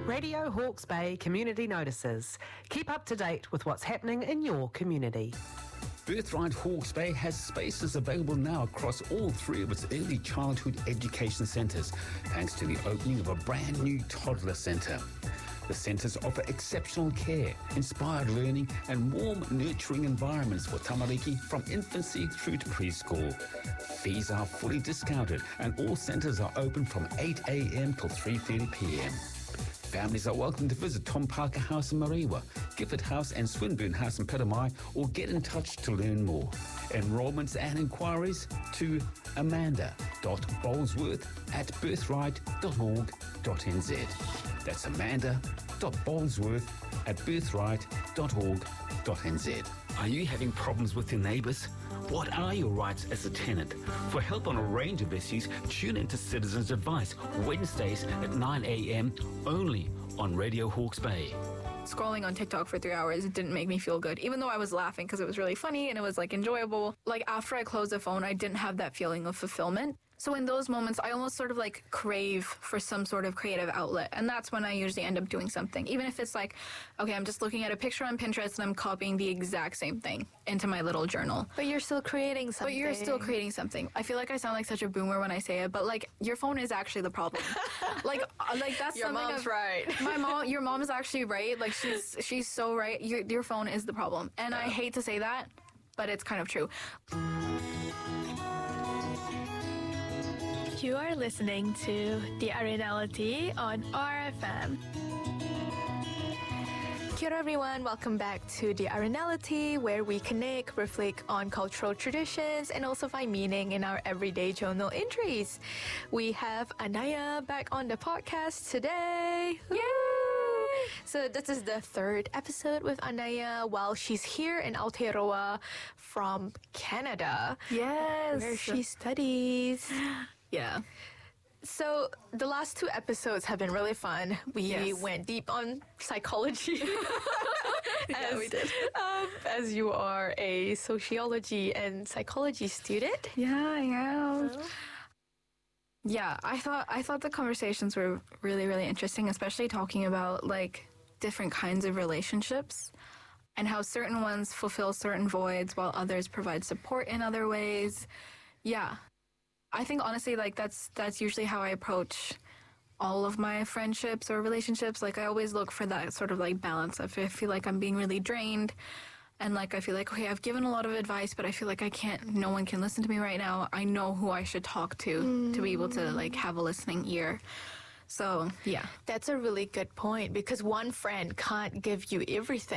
Radio Hawke's Bay Community Notices. Keep up to date with what's happening in your community. Birthright Hawke's Bay has spaces available now across all three of its early childhood education centres, thanks to the opening of a brand new toddler centre. The centres offer exceptional care, inspired learning and warm, nurturing environments for tamariki from infancy through to preschool. Fees are fully discounted and all centres are open from 8 a.m. till 3:30 p.m. Families are welcome to visit Tom Parker House in Mariwa, Gifford House and Swinburne House in Piramai, or get in touch to learn more. Enrolments and inquiries to amanda.bolesworth@birthright.org.nz. That's amanda.bolesworth@birthright.org.nz. Are you having problems with your neighbours? What are your rights as a tenant? For help on a range of issues, tune into Citizens Advice, Wednesdays at 9 a.m. only on Radio Hawke's Bay. Scrolling on TikTok for 3 hours, it didn't make me feel good, even though I was laughing because it was really funny and it was like enjoyable. Like after I closed the phone, I didn't have that feeling of fulfillment. So in those moments, I almost sort of like crave for some sort of creative outlet. And that's when I usually end up doing something. Even if it's like, okay, I'm just looking at a picture on Pinterest and I'm copying the exact same thing into my little journal. But you're still creating something. But you're still creating something. I feel like I sound like such a boomer when I say it, but like your phone is actually the problem. like that's your something mom's right. Your mom is actually right. Like she's so right. Your phone is the problem. And I hate to say that, but it's kind of true. You are listening to The Arenality on RFM. Kia ora everyone, welcome back to The Arenality, where we connect, reflect on cultural traditions, and also find meaning in our everyday journal entries. We have Anaya back on the podcast today. Yay! So this is the third episode with Anaya while she's here in Aotearoa from Canada. Yes. Where she studies. Yeah. So the last two episodes have been really fun. We went deep on psychology. We did. As you are a sociology and psychology student. Yeah, I am. Yeah, I thought the conversations were really, really interesting, especially talking about like different kinds of relationships and how certain ones fulfill certain voids while others provide support in other ways. Yeah. I think honestly, like that's usually how I approach all of my friendships or relationships. Like I always look for that sort of like balance. If I feel like I'm being really drained and like I feel like, okay, I've given a lot of advice, but I feel like no one can listen to me right now. I know who I should talk to be able to like have a listening ear. So, yeah. That's a really good point because one friend can't give you everything.